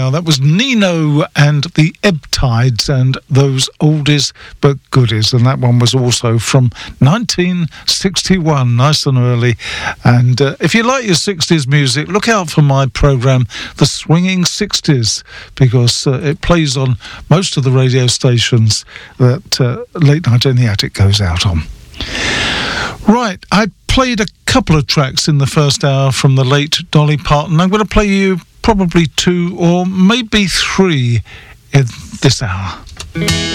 now. That was Nino and the Ebb Tides and those oldies but goodies. And that one was also from 1961, nice and early. And if you like your 60s music, look out for my programme, The Swinging 60s, because it plays on most of the radio stations that Late Night in the Attic goes out on. Right, I played a couple of tracks in the first hour from the late Dolly Parton. I'm going to play you probably 2 or maybe 3 in this hour.